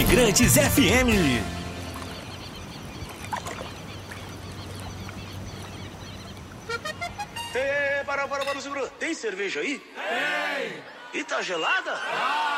Imigrantes FM. Para, segura. Tem cerveja aí? Tem. E tá gelada?